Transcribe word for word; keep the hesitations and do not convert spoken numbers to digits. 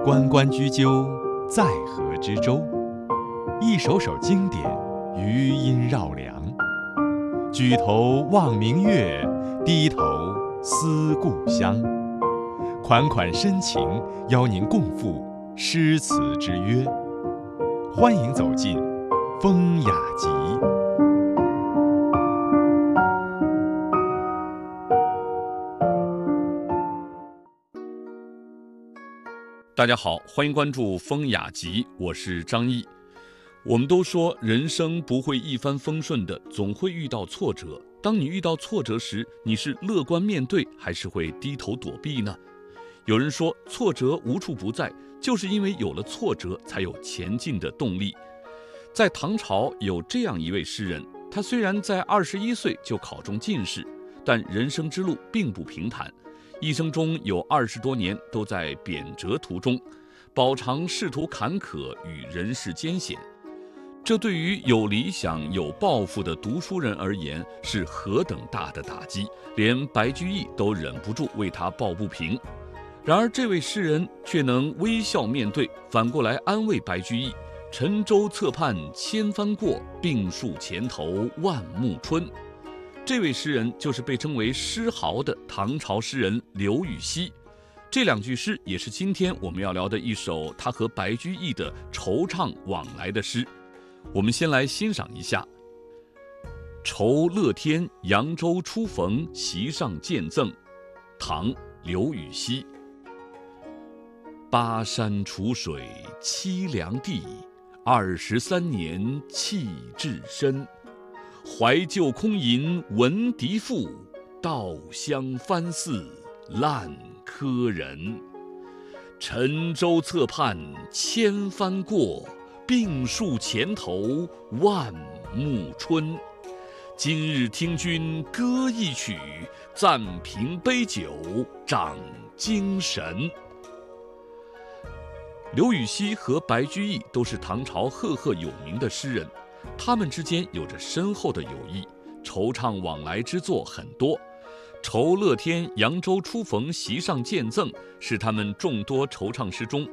关关雎鸠，在河之洲。一首首经典，余音绕梁。举头望明月，低头思故乡。款款深情，邀您共赴诗词之约。欢迎走进风雅集。 大家好，欢迎关注风雅集，我是张毅。我们都说人生不会一帆风顺的，总会遇到挫折。当你遇到挫折时，你是乐观面对，还是会低头躲避呢？有人说，挫折无处不在，就是因为有了挫折，才有前进的动力。在唐朝有这样一位诗人，他虽然在二十一岁就考中进士，但人生之路并不平坦。一生中有二十多年都在贬谪途中，饱尝仕途坎坷与人世艰险。这对于有理想、有抱负的读书人而言，是何等大的打击，连白居易都忍不住为他抱不平。然而这位诗人却能微笑面对，反过来安慰白居易：沉舟侧畔千帆过，病树前头万木春。这位诗人就是被称为诗豪的唐朝诗人刘禹锡。这两句诗也是今天我们要聊的一首他和白居易的惆怅往来的诗。我们先来欣赏一下：酬乐天扬州初逢席上见赠，唐·刘禹锡。巴山楚水凄凉地，二十三年弃置身。怀旧空吟闻笛赋，稻香翻似烂柯人。沉舟侧畔千帆过，病树前头万木春。今日听君歌一曲，暂凭杯酒长精神。刘禹锡和白居易都是唐朝赫赫有名的诗人，他们之间有着深厚的友谊，惆怅往来之作很多。酬乐天扬州初逢席上见赠是他们众多惆怅诗中